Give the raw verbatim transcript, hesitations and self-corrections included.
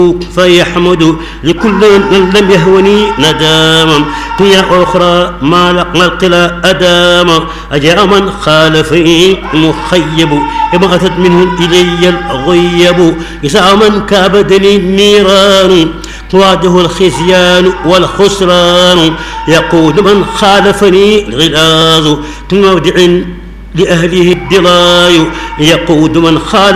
فيحمد لكل من لم يهوني نداما قيا أخرى ما لقى القلا أداما أجاء من خالفني مخيب إما أتت منه إلي الغيب يسعى من كابدني النيران تواجه الخزيان والخسران يقول من خالفني الغلاظ ثم مودع لأهله الدلاي يقود من خالف